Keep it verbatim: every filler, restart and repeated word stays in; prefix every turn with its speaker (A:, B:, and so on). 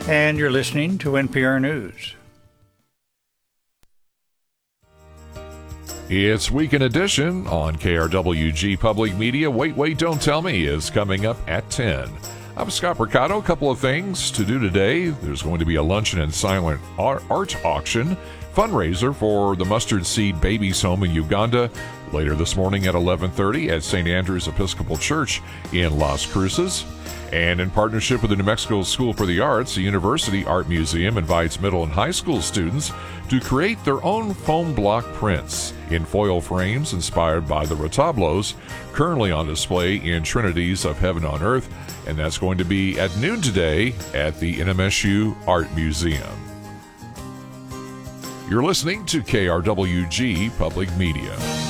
A: and you're listening to N P R News.
B: It's Weekend Edition on K R W G Public Media. Wait, Wait, Don't Tell Me is coming up at ten. I'm Scott Mercado. A couple of things to do today. There's going to be a luncheon and silent art auction fundraiser for the Mustard Seed Babies Home in Uganda later this morning at eleven thirty at Saint Andrew's Episcopal Church in Las Cruces. And in partnership with the New Mexico School for the Arts, the University Art Museum invites middle and high school students to create their own foam block prints in foil frames inspired by the retablos currently on display in Trinities of Heaven on Earth. And that's going to be at noon today at the N M S U Art Museum. You're listening to K R W G Public Media.